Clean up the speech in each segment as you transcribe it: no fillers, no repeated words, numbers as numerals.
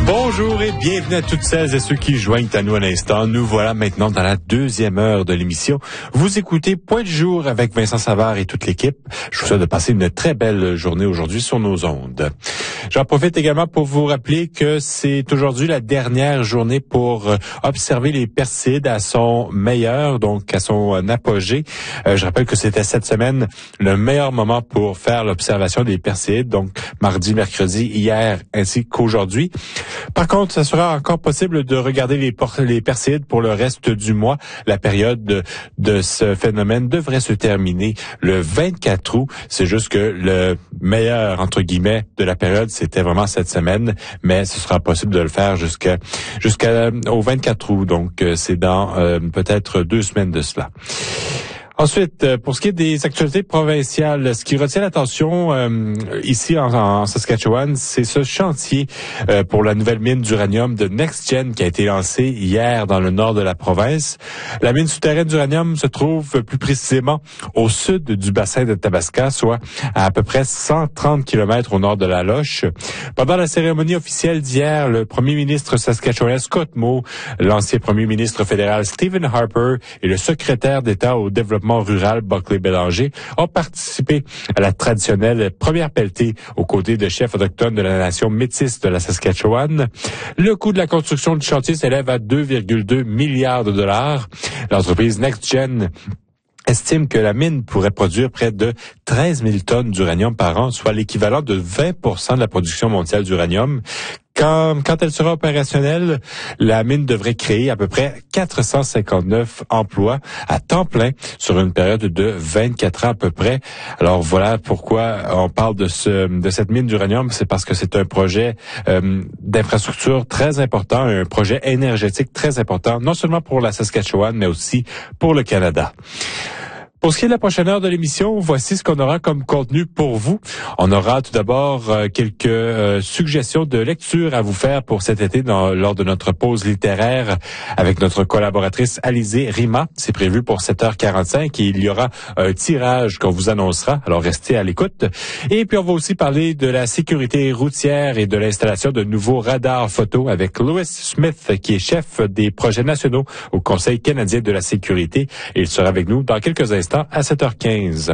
Bonjour et bienvenue à toutes celles et ceux qui joignent à nous à l'instant. Nous voilà maintenant dans la deuxième heure de l'émission. Vous écoutez Point du jour avec Vincent Savard et toute l'équipe. Je vous souhaite de passer une très belle journée aujourd'hui sur nos ondes. J'en profite également pour vous rappeler que c'est aujourd'hui la dernière journée pour observer les Perséides à son meilleur, donc à son apogée. Je rappelle que c'était cette semaine le meilleur moment pour faire l'observation des Perséides, donc mardi, mercredi, hier ainsi qu'aujourd'hui. Par contre, ça sera encore possible de regarder les Perséides pour le reste du mois. La période de ce phénomène devrait se terminer le 24 août. C'est juste que le meilleur, entre guillemets, de la période, c'était vraiment cette semaine, mais ce sera possible de le faire jusqu'au 24 août. Donc, c'est dans peut-être 2 semaines de cela. Ensuite, pour ce qui est des actualités provinciales, ce qui retient l'attention ici en Saskatchewan, c'est ce chantier pour la nouvelle mine d'uranium de NextGen qui a été lancé hier dans le nord de la province. La mine souterraine d'uranium se trouve plus précisément au sud du bassin de Athabasca, soit à peu près 130 km au nord de la Loche. Pendant la cérémonie officielle d'hier, le premier ministre saskatchewanais Scott Moe, l'ancien premier ministre fédéral Stephen Harper et le secrétaire d'État au développement rural Buckley Bélanger ont participé à la traditionnelle première pelletée aux côtés de chefs autochtones de la nation métisse de la Saskatchewan. Le coût de la construction du chantier s'élève à 2,2 milliards de dollars. L'entreprise NextGen estime que la mine pourrait produire près de 13 000 tonnes d'uranium par an, soit l'équivalent de 20% de la production mondiale d'uranium. Quand elle sera opérationnelle, la mine devrait créer à peu près 459 emplois à temps plein sur une période de 24 ans à peu près. Alors voilà pourquoi on parle de cette mine d'uranium, c'est parce que c'est un projet d'infrastructure très important, un projet énergétique très important, non seulement pour la Saskatchewan, mais aussi pour le Canada. Pour ce qui est de la prochaine heure de l'émission, voici ce qu'on aura comme contenu pour vous. On aura tout d'abord quelques suggestions de lecture à vous faire pour cet été lors de notre pause littéraire avec notre collaboratrice Alizée Rima. C'est prévu pour 7h45 et il y aura un tirage qu'on vous annoncera. Alors restez à l'écoute. Et puis on va aussi parler de la sécurité routière et de l'installation de nouveaux radars photo avec Louis Smith qui est chef des projets nationaux au Conseil canadien de la sécurité. Et il sera avec nous dans quelques instants à 7h15.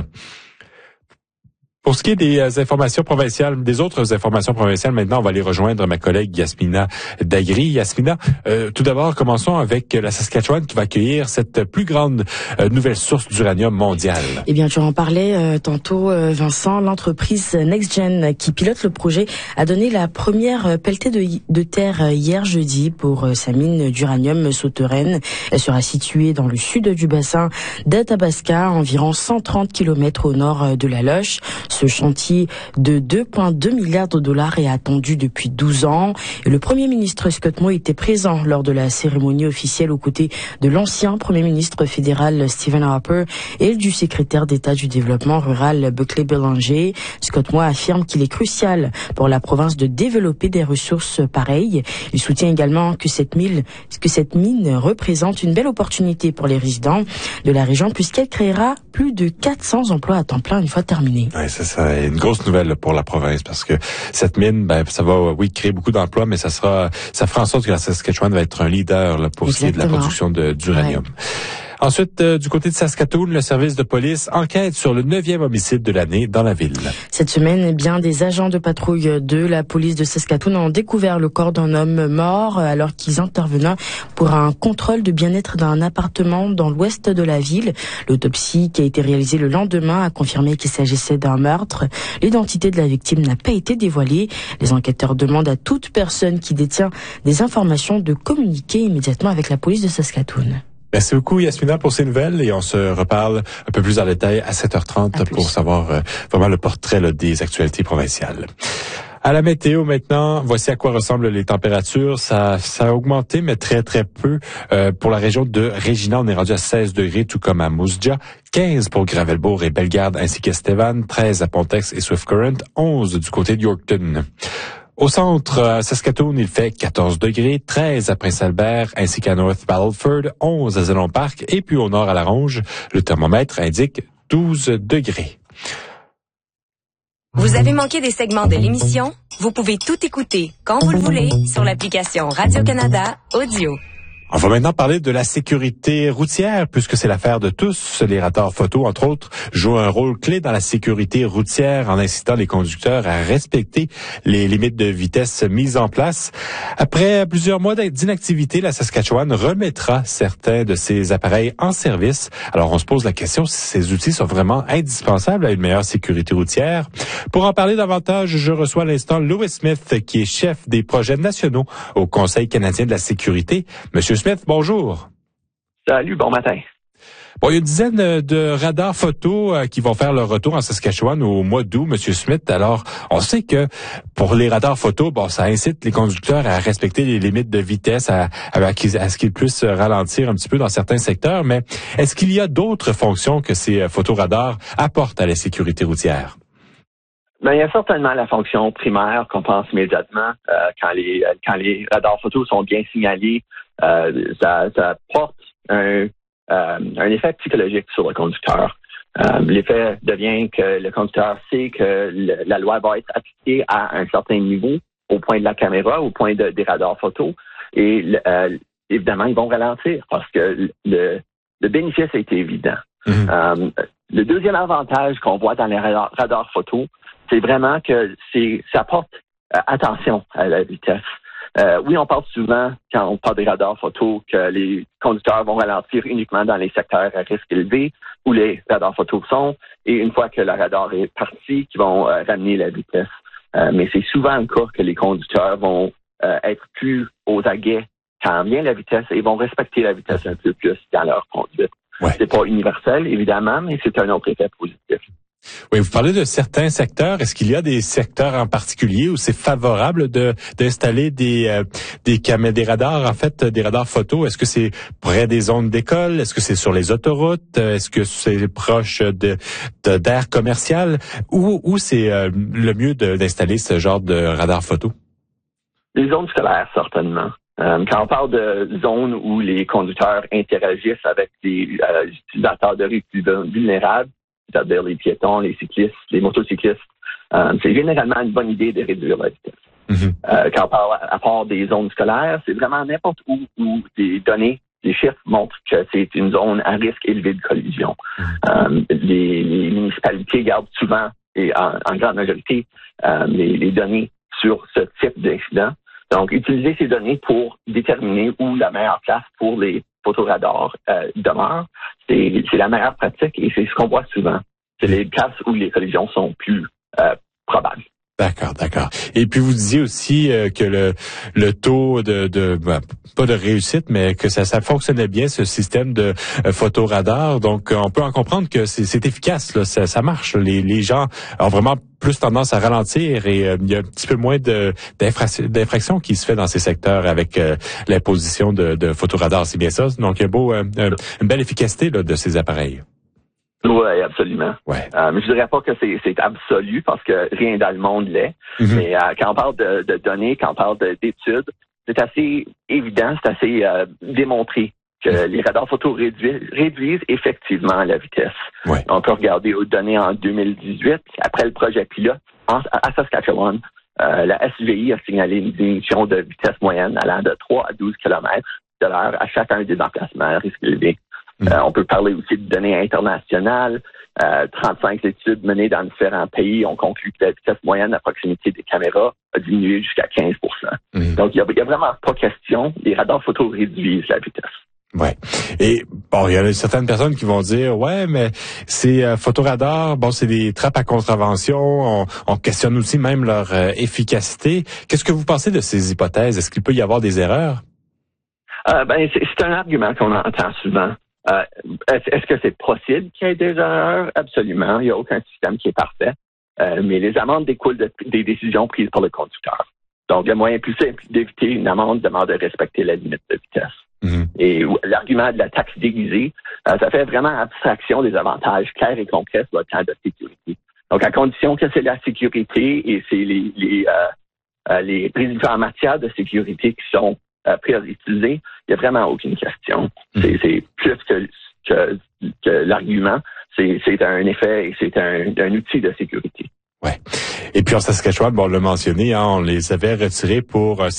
Pour ce qui est des informations provinciales, des autres informations provinciales, maintenant, on va aller rejoindre ma collègue Yasmina Dagri. Yasmina, tout d'abord, commençons avec la Saskatchewan qui va accueillir cette plus grande nouvelle source d'uranium mondiale. Eh bien, tu en parlais tantôt, Vincent. L'entreprise NextGen qui pilote le projet a donné la première pelletée de terre hier jeudi pour sa mine d'uranium souterraine. Elle sera située dans le sud du bassin d'Athabasca, environ 130 km au nord de la Loche. Ce chantier de 2,2 milliards de dollars est attendu depuis 12 ans. Et le premier ministre Scott Moe était présent lors de la cérémonie officielle aux côtés de l'ancien premier ministre fédéral Stephen Harper et du secrétaire d'État du développement rural Buckley Bélanger. Scott Moe affirme qu'il est crucial pour la province de développer des ressources pareilles. Il soutient également que cette mine représente une belle opportunité pour les résidents de la région puisqu'elle créera plus de 400 emplois à temps plein une fois terminée. Ouais, c'est une grosse nouvelle pour la province parce que cette mine, ça va, créer beaucoup d'emplois, mais ça fera en sorte que la Saskatchewan va être un leader pour ce qui est de la production d'uranium. Ouais. Ensuite, du côté de Saskatoon, le service de police enquête sur le 9e homicide de l'année dans la ville. Cette semaine, des agents de patrouille de la police de Saskatoon ont découvert le corps d'un homme mort alors qu'ils intervenaient pour un contrôle de bien-être d'un appartement dans l'ouest de la ville. L'autopsie qui a été réalisée le lendemain a confirmé qu'il s'agissait d'un meurtre. L'identité de la victime n'a pas été dévoilée. Les enquêteurs demandent à toute personne qui détient des informations de communiquer immédiatement avec la police de Saskatoon. Merci beaucoup Yasmina pour ces nouvelles et on se reparle un peu plus en détail à 7h30 pour savoir vraiment le portrait des actualités provinciales. À la météo maintenant, voici à quoi ressemblent les températures. Ça a augmenté, mais très très peu. Pour la région de Regina, on est rendu à 16 degrés, tout comme à Moose Jaw, 15 pour Gravelbourg et Bellegarde ainsi qu'Estevan, 13 à Pontex et Swift Current, 11 du côté de Yorkton. Au centre, à Saskatoon, il fait 14 degrés, 13 à Prince-Albert, ainsi qu'à North Battleford, 11 à Zélon Park, et puis au nord à La Ronge, le thermomètre indique 12 degrés. Vous avez manqué des segments de l'émission? Vous pouvez tout écouter quand vous le voulez sur l'application Radio-Canada Audio. On va maintenant parler de la sécurité routière, puisque c'est l'affaire de tous. Les radars photo, entre autres, jouent un rôle clé dans la sécurité routière en incitant les conducteurs à respecter les limites de vitesse mises en place. Après plusieurs mois d'inactivité, la Saskatchewan remettra certains de ces appareils en service. Alors, on se pose la question si ces outils sont vraiment indispensables à une meilleure sécurité routière. Pour en parler davantage, je reçois à l'instant Louis Smith, qui est chef des projets nationaux au Conseil canadien de la sécurité. Monsieur Smith, bonjour. Salut, bon matin. Bon, il y a une dizaine de radars photo qui vont faire leur retour en Saskatchewan au mois d'août, Monsieur Smith. Alors, on sait que pour les radars photo, bon, ça incite les conducteurs à respecter les limites de vitesse, à ce qu'ils puissent ralentir un petit peu dans certains secteurs. Mais est-ce qu'il y a d'autres fonctions que ces photoradars apportent à la sécurité routière? Ben, il y a certainement la fonction primaire qu'on pense immédiatement quand les radars photo sont bien signalés. Ça porte un effet psychologique sur le conducteur. L'effet devient que le conducteur sait que la loi va être appliquée à un certain niveau au point de la caméra, au point des radars photo. Et évidemment, ils vont ralentir parce que le bénéfice est évident. Mm-hmm. Le deuxième avantage qu'on voit dans les radars photo, c'est vraiment que ça porte attention à la vitesse. Oui, on parle souvent, quand on parle des radars photo, que les conducteurs vont ralentir uniquement dans les secteurs à risque élevé où les radars photo sont, et une fois que le radar est parti, qu'ils vont ramener la vitesse. Mais c'est souvent le cas que les conducteurs vont être plus aux aguets quand vient la vitesse et vont respecter la vitesse un peu plus dans leur conduite. Ouais. C'est pas universel, évidemment, mais c'est un autre effet positif. Oui, vous parlez de certains secteurs. Est-ce qu'il y a des secteurs en particulier où c'est favorable d'installer des radars, en fait, des radars photo? Est-ce que c'est près des zones d'école? Est-ce que c'est sur les autoroutes? Est-ce que c'est proche d'aires commerciales? Où c'est le mieux d'installer ce genre de radar photo? Les zones scolaires, certainement. Quand on parle de zones où les conducteurs interagissent avec des utilisateurs de rue plus vulnérables, c'est-à-dire les piétons, les cyclistes, les motocyclistes, c'est généralement une bonne idée de réduire la vitesse. Mm-hmm. Quand on parle à part des zones scolaires, c'est vraiment n'importe où des données, les chiffres montrent que c'est une zone à risque élevé de collision. Mm-hmm. Les municipalités gardent souvent, et en grande majorité, les données sur ce type d'incident. Donc, utiliser ces données pour déterminer où la meilleure place pour les photoradars demeure, c'est la meilleure pratique et c'est ce qu'on voit souvent. C'est les places où les collisions sont plus probables. D'accord. Et puis vous disiez aussi que le taux pas de réussite, mais que ça fonctionnait bien, ce système de photoradar. Donc on peut en comprendre que c'est efficace, là, ça marche. Les gens ont vraiment plus tendance à ralentir et il y a un petit peu moins d'infractions qui se fait dans ces secteurs avec l'imposition de photoradar. C'est bien ça. Donc il y a une belle efficacité là, de ces appareils. Oui, absolument. Ouais. Je dirais pas que c'est absolu parce que rien dans le monde l'est. Mm-hmm. Mais quand on parle de données, quand on parle d'études, c'est assez évident, c'est assez démontré que les radars photo réduisent effectivement la vitesse. Ouais. On peut regarder aux données en 2018, après le projet pilote à Saskatchewan, la SVI a signalé une diminution de vitesse moyenne allant de 3 à 12 km/h à chacun des emplacements à risque élevé. On peut parler aussi de données internationales. 35 études menées dans différents pays ont conclu que la vitesse moyenne à proximité des caméras a diminué jusqu'à 15%. Donc, il y a vraiment pas question. Les radars photo réduisent la vitesse. Ouais. Et bon, il y a certaines personnes qui vont dire, ouais, mais ces photoradars, bon, c'est des trappes à contravention. On questionne aussi même leur efficacité. Qu'est-ce que vous pensez de ces hypothèses? Est-ce qu'il peut y avoir des erreurs? C'est un argument qu'on entend souvent. Est-ce que c'est possible qu'il y ait des erreurs? Absolument. Il n'y a aucun système qui est parfait. Mais les amendes découlent des décisions prises par le conducteur. Donc, le moyen plus simple d'éviter une amende demande de respecter la limite de vitesse. Mm-hmm. Et l'argument de la taxe déguisée, ça fait vraiment abstraction des avantages clairs et concrets sur le plan de sécurité. Donc, à condition que c'est la sécurité et c'est les résultats en matière de sécurité qui sont prioritisés, il n'y a vraiment aucune question. Mm-hmm. C'est plus que l'argument, c'est un effet et c'est un outil de sécurité. Ouais. Et puis en Saskatchewan, bon, on l'a mentionné, hein, on les avait retirés pour